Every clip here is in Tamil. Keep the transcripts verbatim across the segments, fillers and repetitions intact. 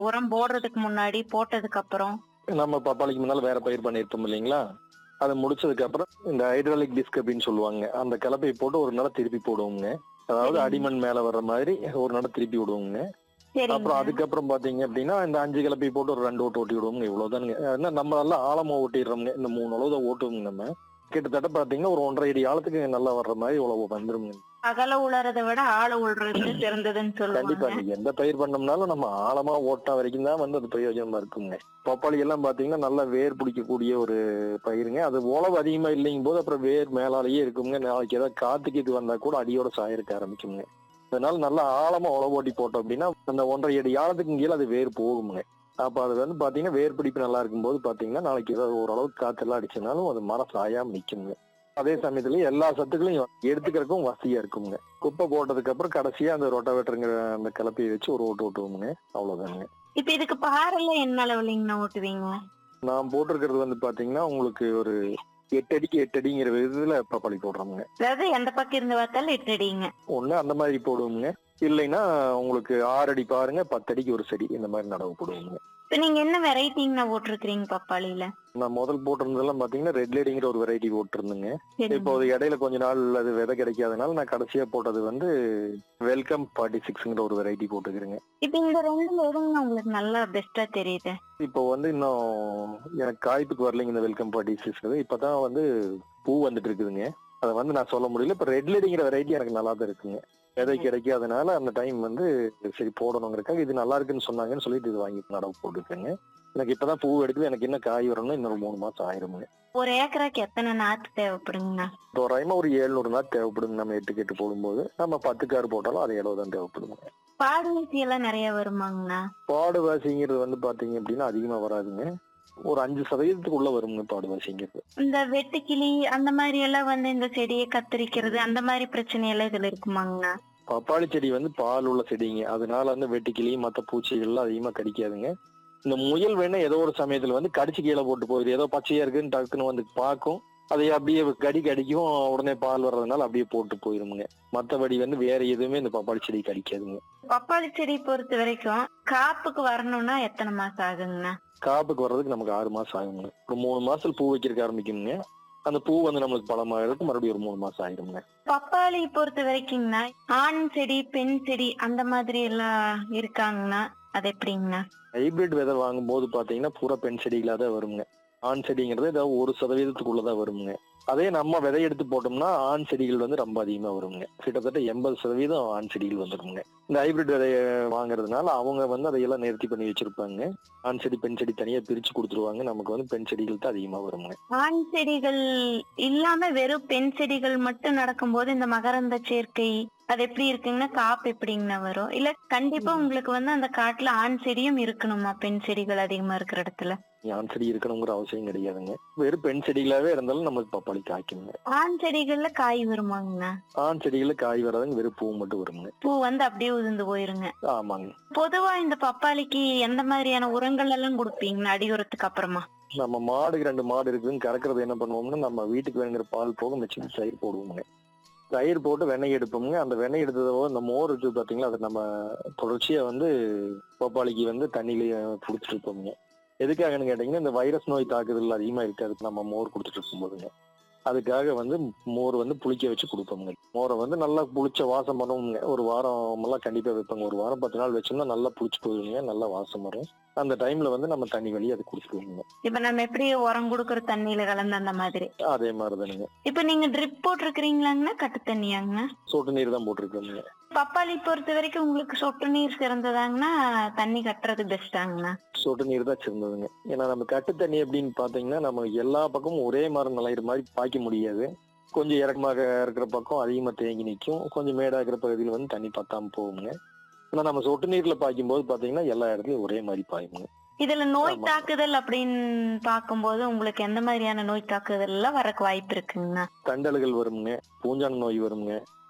உரம் போடுறதுக்கு முன்னாடி, போட்டதுக்கு அப்புறம்? நம்ம பப்பாளிக்கு முன்னால வேற பயிர் பண்ணியிருப்போம் இல்லைங்களா? அத முடிச்சதுக்கு அப்புறம் இந்த ஹைட்ராலிக் டிஸ்க் அப்படின்னு சொல்லுவாங்க. அந்த கலப்பைய போட்டு ஒரு நட திருப்பி போடுவோங்க. அதாவது சரிங்க. அடிமண் மேல வர்ற மாதிரி ஒரு நட திருப்பி விடுவோங்க. சரிங்க. அப்புறம் அதுக்கப்புறம் பாத்தீங்க அப்படின்னா இந்த அஞ்சு கலப்பைய போட்டு ஒரு ரெண்டு ஓட்டு ஓட்டி விடுவோங்க. இவ்வளவுதானுங்க. ஏன்னா நம்ம நல்லா ஆழமா ஓட்டிடுறோம்ங்க. இந்த மூணு அளவு தான் ஓட்டுவோங்க நம்ம. கிட்டத்தட்ட பாத்தீங்கன்னா ஒரு ஒன்றரை அடி ஆழத்துக்கு நல்லா வர்ற மாதிரி இவ்வளவு வந்துருங்க. அகல உழறத விட ஆழ உழுறது சிறந்ததுன்னு கண்டிப்பா. சொல்லுவாங்க. நீங்க எந்த பயிர் பண்ணோம்னாலும் நம்ம ஆழமா ஓட்டா வரைக்கும் தான் வந்து அது பிரயோஜனமா இருக்குங்க. பப்பாளி எல்லாம் பாத்தீங்கன்னா நல்லா வேர் பிடிக்கக்கூடிய ஒரு பயிருங்க. அது உழவு அதிகமா இல்லைங்கும் போது அப்புறம் வேர் மேலாலேயே இருக்குங்க. நாளைக்கு ஏதாவது காத்துக்கு இது வந்தா கூட அடியோட சாயிருக்க ஆரம்பிக்குங்க. அதனால நல்லா ஆழமா உழவு ஓட்டி போட்டோம் அப்படின்னா அந்த ஒன்றரை அடி ஆழத்துக்கு கீழே அது வேர் போகுங்க. அப்ப அது வந்து பாத்தீங்கன்னா வேர் பிடிப்பு நல்லா இருக்கும்போது பாத்தீங்கன்னா நாளைக்கு ஏதாவது ஓரளவுக்கு காத்தெல்லாம் அடிச்சனாலும் அது மரம் சாயாம நிக்குங்க. அதே சமயத்துல எல்லா சத்துக்களையும் எடுத்துக்கிறதுக்கும் வசதியா இருக்குங்க. குப்பை போட்டதுக்கு அப்புறம் கடைசியா அந்த ரொட்டாவேட்டருங்கிற அந்த கலப்பையை வச்சு ஒரு ஓட்டு ஓட்டுவோங்க. அவ்வளவுதாங்க. இப்ப இதுக்கு பாரெல்லாம் என்ன அளவுலங்கண்ணா ஓட்டுவீங்க? நான் போட்டிருக்கிறது வந்து பாத்தீங்கன்னா உங்களுக்கு ஒரு எட்டு அடிக்கு எட்டு அடிங்கிற விதத்துல பப்பாளி போடுறோமுங்க. அதாவது எந்த பக்கம் இருந்து பார்த்தாலும் எட்டு அடிங்க. ஒண்ணு அந்த மாதிரி போடுவோமுங்க. இல்லைன்னா உங்களுக்கு ஆறு அடி பாருங்க, பத்து அடிக்கு ஒரு செடி இந்த மாதிரி நடவு போடுவோங்க. இப்ப நீங்க என்ன வெரைட்டிங்கண்ணா போட்டிருக்கிறீங்க பப்பாளியில? நான் முதல் போட்டிருந்ததெல்லாம் பாத்தீங்கன்னா ரெட் லேடிங்கிற ஒரு வெரைட்டி போட்டிருந்தேங்க. சரிங்க. இப்போ அது இடையில கொஞ்ச நாள் அது விதை கிடைக்காதனால நான் கடைசியா போட்டது வந்து வெல்கம் ஃபார்ட்டி சிக்ஸ்ங்கிற ஒரு வெரைட்டி போட்டுக்கிறேங்க. இப்ப இந்த ரெண்டுல எதுங்கண்ணா உங்களுக்கு நல்லா பெஸ்டா தெரியுது? இப்போ வந்து இன்னும் எனக்கு காய்ப்புக்கு வரலைங்க இந்த வெல்கம் ஃபார்ட்டி சிக்ஸ். இப்பதான் வந்து பூ வந்துட்டு இருக்குதுங்க. அதை வந்து நான் சொல்ல முடியல. இப்ப ரெட் லேடிங்கிற வெரைட்டி எனக்கு நல்லா தான் இருக்குங்க. விதை கிடைக்காதனால அந்த டைம் வந்து சரி போடணுங்கிறக்காக இது நல்லா இருக்குன்னு சொன்னாங்கன்னு சொல்லிட்டு இது வாங்கி நடவு போட்டுருக்கேங்க. எனக்கு இப்பதான் பூ எடுக்குது. எனக்கு என்ன காய் வரணும்னா இன்னொரு மூணு மாசம் ஆயிருமுங்க. ஒரு ஏக்கராக்கு எத்தனை நாத்து தேவைப்படுங்கண்ணா? தோராயமா ஒரு எழுநூறு நாள் தேவைப்படுங்க. நம்ம எட்டு கெட்டு போடும்போது நம்ம பத்து கார் போட்டாலும் அது எவ்வளவு தான் தேவைப்படுங்க. பாடு ஊசி எல்லாம் நிறைய வருமாங்கண்ணா? பாடுவாசிங்கிறது வந்து பாத்தீங்க அப்படின்னா அதிகமா வராதுங்க. ஒரு அஞ்சு சதவீதத்துக்குள்ள வருங்க பாடுவாசிங்கிறது. இந்த வெட்டுக்கிளி அந்த மாதிரி எல்லாம் வந்து இந்த செடியை கத்தரிக்கிறது அந்த மாதிரி பிரச்சனை எல்லாம் இதுல இருக்குமாங்கண்ணா? பப்பாளி செடி வந்து பால் உள்ள செடிங்க. அதனால வந்து வெட்டுக்கிளி மத்த பூச்சிகள்லாம் அதிகமா கடிக்காதுங்க. இந்த முயல் வேணா ஏதோ ஒரு சமயத்துல வந்து கடிச்சு கீழே போட்டு போயிடுது. ஏதோ பச்சையா இருக்குன்னு டக்குன்னு வந்து பார்க்கும். அதை அப்படியே கடி கடிக்கும். உடனே பால் வர்றதுனால அப்படியே போட்டு போயிருமுங்க. மத்தபடி வந்து வேற எதுவுமே இந்த பப்பாளி செடி கடிக்காதுங்க. பப்பாளி செடி பொறுத்த வரைக்கும் காப்புக்கு வரணும்னா எத்தனை மாசம் ஆகுங்கண்ணா? காப்புக்கு வர்றதுக்கு நமக்கு ஆறு மாசம் ஆகுங்க. ஒரு மூணு மாசத்துல பூ வைக்கிறதுக்கு ஆரம்பிக்குங்க. அந்த பூ வந்து நம்மளுக்கு பழமாகிறதுக்கு மறுபடியும் ஒரு மூணு மாசம் ஆயிருங்க. பப்பாளி பொறுத்த வரைக்கும்னா ஆண் செடி பெண் செடி அந்த மாதிரி எல்லாம் இருக்காங்கண்ணா, அது எப்படிங்கண்ணா? ஹைபிரிட் விதை வாங்கும் போது பாத்தீங்கன்னா பூரா பெண் செடிகளா தான் வருங்க. ஆண் செடிங்கிறது ஏதாவது ஒரு சதவீதத்துக்குள்ளதான் வருங்க. அதே நம்ம விதை எடுத்து போட்டோம்னா ஆண் செடிகள் வந்து ரொம்ப அதிகமா வருங்க. கிட்டத்தட்ட எண்பது சதவீதம் ஆண் செடிகள் வந்துருங்க. இந்த ஹைபிரிட் விதைய வாங்குறதுனால அவங்க வந்து அதையெல்லாம் நேர்த்தி பண்ணி வச்சிருப்பாங்க. ஆண் செடி பெண் செடி தனியா பிரிச்சு கொடுத்துருவாங்க. நமக்கு வந்து பெண் செடிகள் தான் அதிகமா வருங்க. ஆண் செடிகள் இல்லாம வெறும் பெண் செடிகள் மட்டும் நடக்கும்போது இந்த மகரந்த சேர்க்கை அது எப்படி இருக்குங்கன்னா காப்பு எப்படிங்கண்ணா வரும்? இல்ல கண்டிப்பா உங்களுக்கு வந்து அந்த காட்டுல ஆண் செடியும் இருக்கணுமா பெண் செடிகள் அதிகமா இருக்கிற இடத்துல? ஆண் செடி இருக்கணுங்கிற அவசியம் கிடையாதுங்க. வெறும் பெண் செடிகளாவே இருந்தாலும் நமக்கு பப்பாளி காய்க்குங்க. ஆண் செடிகள்ல காய் வருமாங்கண்ணா? ஆண் செடிகள்ல காய் வராதுங்க. வெறும் பூ மட்டும் வருங்க. பூ வந்து அப்படியே உதிர்ந்து போயிருங்க. ஆமாங்க. பொதுவா இந்த பப்பாளிக்கு எந்த மாதிரியான உரங்கள் எல்லாம் கொடுப்பீங்கண்ணா அடி உரத்துக்கு அப்புறமா? நம்ம மாடு ரெண்டு மாடு இருக்குன்னு கறக்கிறது என்ன பண்ணுவோம்னா நம்ம வீட்டுக்கு வேணுங்கிற பால் போக மிச்சம் தயிர் போடுவோங்க. தயிர் போட்டு வெண்ணெய் எடுப்போம்ங்க. அந்த வெண்ணெய் எடுத்ததோ இந்த மோர் இருக்கு பாத்தீங்களா, அதை நம்ம தொடர்ச்சியா வந்து பப்பாளிக்கு வந்து தண்ணியிலேயே குடிச்சிட்டு இருப்போம்ங்க. எதுக்காகன்னு கேட்டீங்கன்னா இந்த வைரஸ் நோய் தாக்குதல் அதிகமா இருக்காது நம்ம மோர் குடிச்சிட்டு இருக்கும் போதுங்க. அதுக்காக வந்து மோர் வந்து புளிக்க வச்சு கொடுப்போம்ங்க. மோரை வந்து நல்லா புளிச்ச வாசம் பண்ணுவோம்ங்க. ஒரு வாரம் எல்லாம் கண்டிப்பா வைப்பாங்க. ஒரு வாரம் பத்து நாள் வச்சோம்னா நல்லா புளிச்சு போயிருங்க. நல்லா வாசம் வரும். அந்த டைம்ல வந்து நம்ம தண்ணி வழியா அதை குடிச்சிடுவோங்க. இப்ப நம்ம எப்படி உரம் கொடுக்கற தண்ணியில கலந்து அந்த மாதிரி? அதே மாதிரிதானுங்க. இப்ப நீங்க ட்ரிப் போட்டிருக்கிறீங்களாங்கண்ணா கட்டு தண்ணியாங்கண்ணா? சொட்டு நீர் தான் போட்டிருக்கோங்க. பப்பாளி பொறுத்த வரைக்கும் உங்களுக்கு சொட்டு நீர் சிறந்ததாங்கன்னா தண்ணி கட்டுறது பெஸ்டாங்கண்ணா? சொட்டு நீர் தான் சிறந்ததுங்க. ஏன்னா நம்ம கட்டு தண்ணி அப்படின்னு பாத்தீங்கன்னா நம்ம எல்லா பக்கமும் ஒரே மாதிரி நலையிற மாதிரி பாய்க்க முடியாது. கொஞ்சம் இறக்கமாக இருக்கிற பக்கம் அதிகமா தேங்கி நிற்கும். கொஞ்சம் மேடா இருக்கிற பகுதியில் வந்து தண்ணி பத்தாம போகுங்க. ஆனா நம்ம சொட்டு நீர்ல பாய்க்கும் போது பாத்தீங்கன்னா எல்லா இடத்துலயும் ஒரே மாதிரி பாயுங்க. இதுல நோய் தாக்குதல் அப்படின்னு பாக்கும்போது உங்களுக்கு எந்த மாதிரியான நோய் தாக்குதல் எல்லாம் வரக்கு வாய்ப்பு இருக்குங்கண்ணா? தண்டல்கள் வருங்க. பூஞ்சான நோய் வருங்க.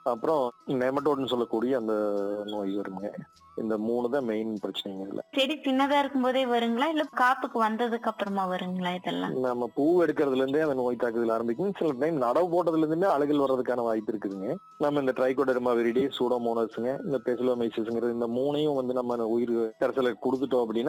அப்புறம் நெமட்டோட்னு சொல்லக்கூடிய அந்த நோய் வருங்க. இந்த மூணு தான் மெயின் பிரச்சனைங்க இதுல. செடி சின்னதா இருக்கும் போதே வருங்களா இல்ல காப்புக்கு வந்ததுக்கு அப்புறமா வருங்களா இதெல்லாம்? நம்ம பூ எடுக்கிறதுல இருந்தே அந்த நோய் தாக்குதல் ஆரம்பிக்கும். சில டைம் நடவு போட்டதுல இருந்துமே அழுகல் வர்றதுக்கான வாய்ப்பு இருக்குதுங்க. நம்ம இந்த ட்ரைகோடெர்மா விரிடி, சூடோமோனாஸ்ங்க, இந்த பெசிலோமைசிஸ்ங்கிறது இந்த மூணையும் வந்து நம்ம உயிர் கரைசலை கொடுத்துட்டோம் அப்படின்னா